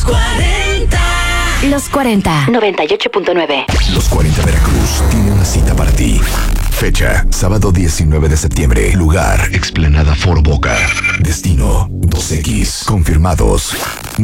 40. Los 40. 98.9. Los 40 Veracruz tiene una cita para ti. Fecha, sábado 19 de septiembre. Lugar, Explanada Foro Boca. Destino, 2X. Confirmados.